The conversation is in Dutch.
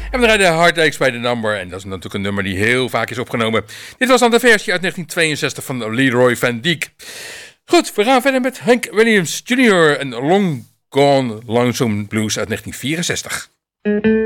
En we draaiden Heartaches bij de Number. En dat is natuurlijk een nummer die heel vaak is opgenomen. Dit was dan de versie uit 1962 van Leroy Van Dyke. Goed, we gaan verder met Hank Williams Jr. en Long Gone Lonesome Blues uit 1964.